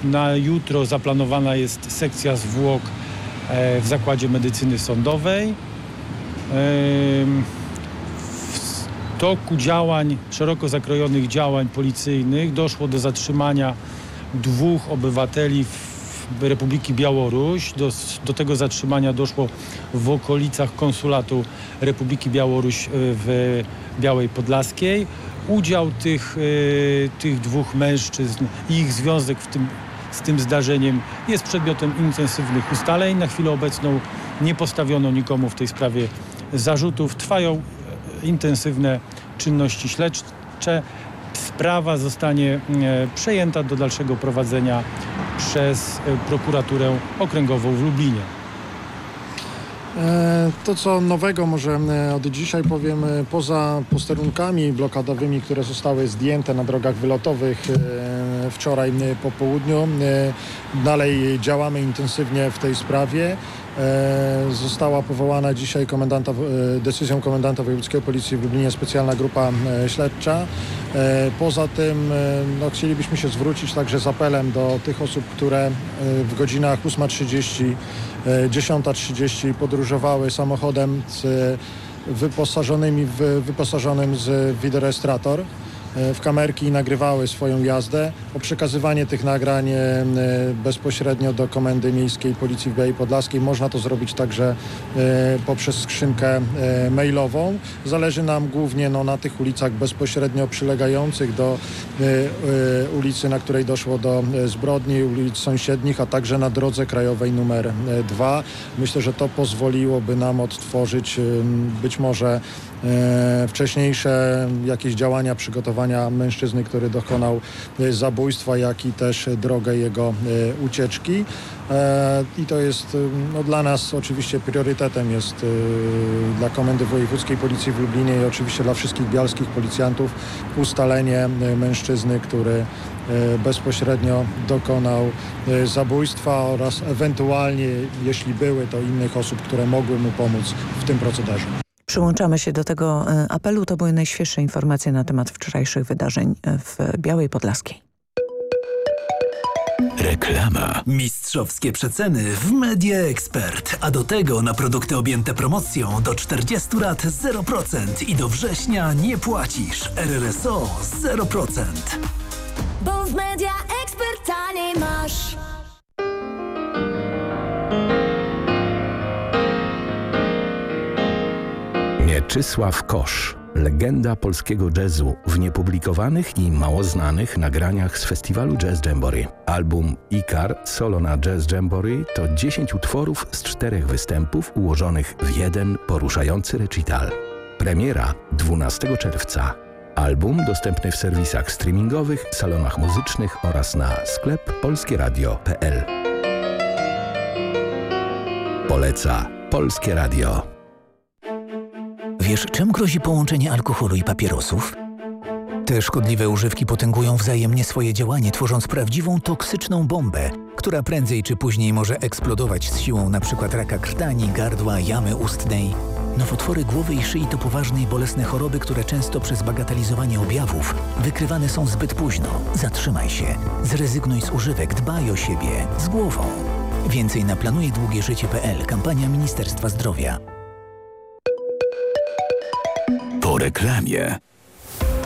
Na jutro zaplanowana jest sekcja zwłok w Zakładzie Medycyny Sądowej. W toku szeroko zakrojonych działań policyjnych doszło do zatrzymania 2 obywateli Republiki Białoruś. Do tego zatrzymania doszło w okolicach konsulatu Republiki Białoruś w Białej Podlaskiej. Udział tych 2 mężczyzn i ich związek z tym zdarzeniem jest przedmiotem intensywnych ustaleń. Na chwilę obecną nie postawiono nikomu w tej sprawie zarzutów. Trwają intensywne czynności śledcze. Sprawa zostanie przejęta do dalszego prowadzenia przez prokuraturę okręgową w Lublinie. To, co nowego może od dzisiaj powiem, poza posterunkami blokadowymi, które zostały zdjęte na drogach wylotowych wczoraj po południu, dalej działamy intensywnie w tej sprawie. Została powołana dzisiaj decyzją komendanta wojewódzkiego policji w Lublinie specjalna grupa śledcza. Poza tym chcielibyśmy się zwrócić także z apelem do tych osób, które w godzinach 8:30, 10:30 podróżowały samochodem wyposażonym z wideorejestrator w kamerki i nagrywały swoją jazdę, o przekazywanie tych nagrań bezpośrednio do Komendy Miejskiej Policji w Białej Podlaskiej. Można to zrobić także poprzez skrzynkę mailową. Zależy nam głównie na tych ulicach bezpośrednio przylegających do ulicy, na której doszło do zbrodni, ulic sąsiednich, a także na drodze krajowej numer 2. Myślę, że to pozwoliłoby nam odtworzyć być może wcześniejsze jakieś działania przygotowania mężczyzny, który dokonał zabójstwa, jak i też drogę jego ucieczki. I to jest dla nas oczywiście priorytetem jest dla Komendy Wojewódzkiej Policji w Lublinie i oczywiście dla wszystkich bialskich policjantów ustalenie mężczyzny, który bezpośrednio dokonał zabójstwa oraz ewentualnie, jeśli były, to innych osób, które mogły mu pomóc w tym procederze. Przyłączamy się do tego apelu. To były najświeższe informacje na temat wczorajszych wydarzeń w Białej Podlaskiej. Reklama. Mistrzowskie przeceny w Media Expert. A do tego na produkty objęte promocją do 40 lat 0% i do września nie płacisz. RRSO 0%. Bo w Media Expert taniej masz. Mieczysław Kosz, legenda polskiego jazzu w niepublikowanych i mało znanych nagraniach z festiwalu Jazz Jamboree. Album Ikar Solo na Jazz Jamboree to 10 utworów z 4 występów ułożonych w jeden poruszający recital. Premiera 12 czerwca. Album dostępny w serwisach streamingowych, salonach muzycznych oraz na sklep polskieradio.pl. Poleca Polskie Radio. Wiesz, czym grozi połączenie alkoholu i papierosów? Te szkodliwe używki potęgują wzajemnie swoje działanie, tworząc prawdziwą toksyczną bombę, która prędzej czy później może eksplodować z siłą np. raka krtani, gardła, jamy ustnej. Nowotwory głowy i szyi to poważne i bolesne choroby, które często przez bagatelizowanie objawów wykrywane są zbyt późno. Zatrzymaj się, zrezygnuj z używek, dbaj o siebie, z głową. Więcej na planujedługieżycie.pl. Kampania Ministerstwa Zdrowia. Po reklamie.